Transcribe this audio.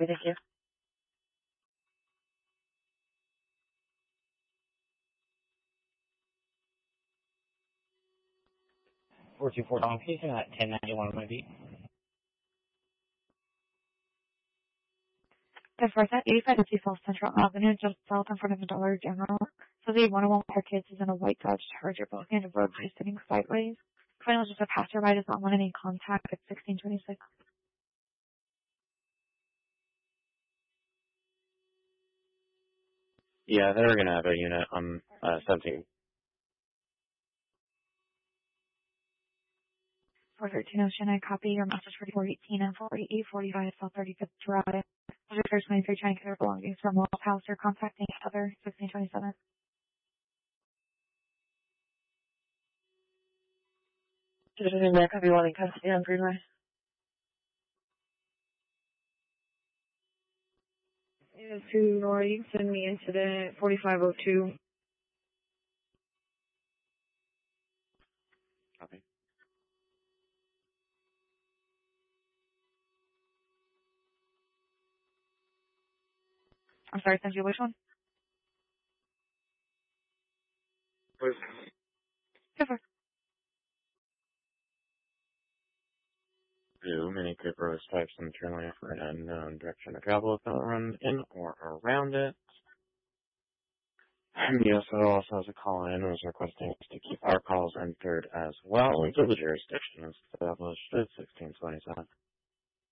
copy. Thank you. 424 Don Payson at 1091 on my beat. The first at 8550 South Central Avenue, just south in front of the Dollar General. So the 101 per kids is in a white Dodge Charger, blocking the road by sitting sideways. Final just a passerby does not want any contact at 1626. Yeah, they're going to have a unit on 17. 413 Ocean, I copy your message for 418 and 4845 South 35th Drive. Your first 23 trying to get their belongings from Wall House or contacting each other, 1627. Citizen Mac, copy one in custody on Greenway. Yeah, to Nora, you can send me incident 4502. Copy. I'm sorry, send you which one? Please. Super. Mini Cooper is types and turn left for an unknown direction of travel if not run in or around it. MDSO also has a call in and was requesting us to keep our calls entered as well until the jurisdiction is established at 1627.